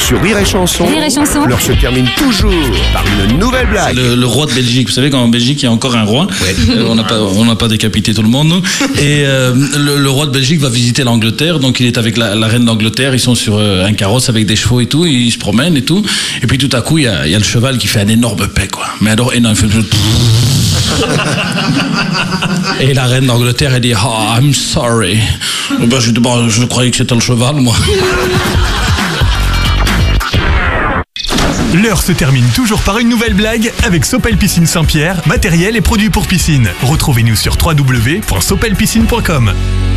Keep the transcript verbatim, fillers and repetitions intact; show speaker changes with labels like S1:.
S1: Sur Rire et Chanson,
S2: Rire et Chanson.
S1: l'heure se termine toujours par une nouvelle blague.
S3: Le, le roi de Belgique, vous savez qu'en Belgique il y a encore un roi,
S1: Ouais.
S3: Euh, on n'a pas, on n'a pas décapité tout le monde, nous. Et euh, le, le roi de Belgique va visiter l'Angleterre, donc il est avec la, la reine d'Angleterre, ils sont sur euh, un carrosse avec des chevaux et tout, ils se promènent et tout, et puis tout à coup il y a, il y a le cheval qui fait un énorme paix, quoi. Mais alors énorme, il fait... Et la reine d'Angleterre elle dit « Oh, I'm sorry ». Ben, je dis bon, je croyais que c'était le cheval, moi.
S4: L'heure se termine toujours par une nouvelle blague avec Sopel Piscine Saint-Pierre, matériel et produits pour piscine. Retrouvez-nous sur w w w point sopel piscine point com.